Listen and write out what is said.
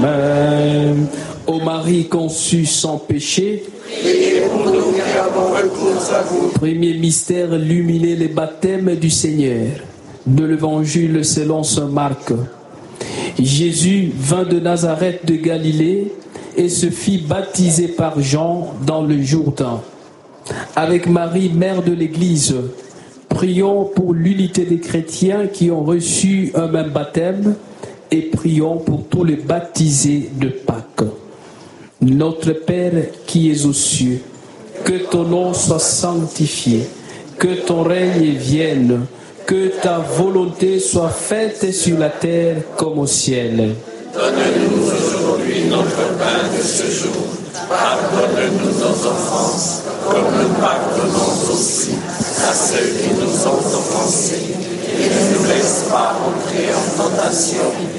Amen. Ô Marie conçue sans péché, priez pour nous qui avons recours à vous. Premier mystère illuminé, les baptêmes du Seigneur. De l'Évangile selon saint Marc. Jésus vint de Nazareth de Galilée et se fit baptiser par Jean dans le Jourdain. Avec Marie, mère de l'Église, prions pour l'unité des chrétiens qui ont reçu un même baptême et prions pour tous les baptisés de Pâques. Notre Père qui es aux cieux, que ton nom soit sanctifié, que ton règne vienne, que ta volonté soit faite sur la terre comme au ciel. Donne-nous aujourd'hui notre pain de ce jour. Pardonne-nous nos offenses, comme nous pardonnons aussi à ceux qui nous ont offensés. Et ne nous laisse pas entrer en tentation,